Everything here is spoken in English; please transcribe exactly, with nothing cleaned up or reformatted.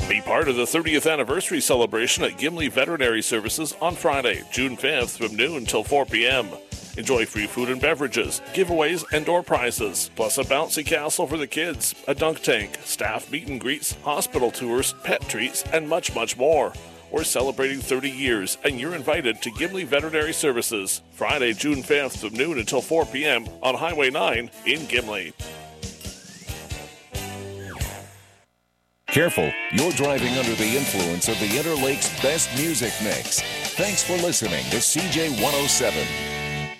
Be part of the thirtieth anniversary celebration at Gimli Veterinary Services on Friday, June fifth from noon till four p.m. Enjoy free food and beverages, giveaways, and door prizes, plus a bouncy castle for the kids, a dunk tank, staff meet and greets, hospital tours, pet treats, and much, much more. We're celebrating thirty years, and you're invited to Gimli Veterinary Services, Friday, June fifth from noon until four p.m. on Highway nine in Gimli. Careful, you're driving under the influence of the Interlake's best music mix. Thanks for listening to C J one oh seven.